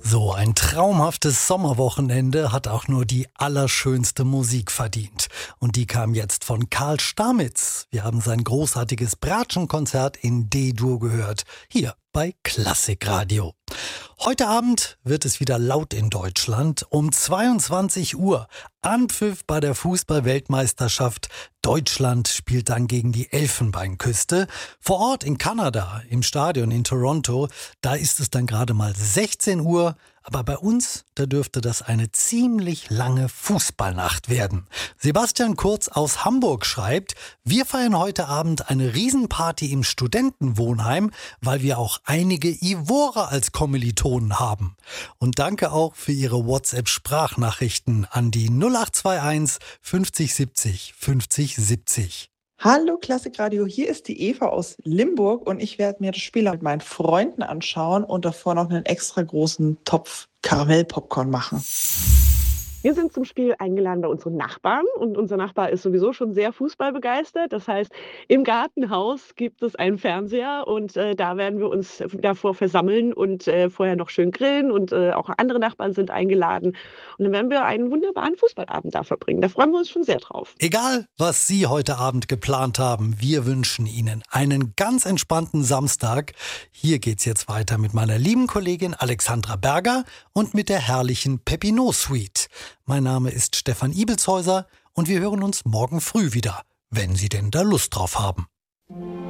So ein traumhaftes Sommerwochenende hat auch nur die allerschönste Musik verdient. Und die kam jetzt von Karl Stamitz. Wir haben sein großartiges Bratschenkonzert in D-Dur gehört. Hier bei Klassikradio. Heute Abend wird es wieder laut in Deutschland. Um 22 Uhr Anpfiff bei der Fußball-Weltmeisterschaft. Deutschland spielt dann gegen die Elfenbeinküste. Vor Ort in Kanada, im Stadion in Toronto, da ist es dann gerade mal 16 Uhr. Aber bei uns, da dürfte das eine ziemlich lange Fußballnacht werden. Sebastian Kurz aus Hamburg schreibt, wir feiern heute Abend eine Riesenparty im Studentenwohnheim, weil wir auch einige Ivorer als Kommilitonen haben. Und danke auch für Ihre WhatsApp-Sprachnachrichten an die 0821 50 70 50 70. Hallo Klassikradio, hier ist die Eva aus Limburg und ich werde mir das Spiel mit meinen Freunden anschauen und davor noch einen extra großen Topf Karamellpopcorn machen. Wir sind zum Spiel eingeladen bei unseren Nachbarn und unser Nachbar ist sowieso schon sehr fußballbegeistert. Das heißt, im Gartenhaus gibt es einen Fernseher und da werden wir uns davor versammeln und vorher noch schön grillen und auch andere Nachbarn sind eingeladen. Und dann werden wir einen wunderbaren Fußballabend da verbringen. Da freuen wir uns schon sehr drauf. Egal, was Sie heute Abend geplant haben, wir wünschen Ihnen einen ganz entspannten Samstag. Hier geht's jetzt weiter mit meiner lieben Kollegin Alexandra Berger und mit der herrlichen Pepino Suite. Mein Name ist Stefan Ibelshäuser und wir hören uns morgen früh wieder, wenn Sie denn da Lust drauf haben.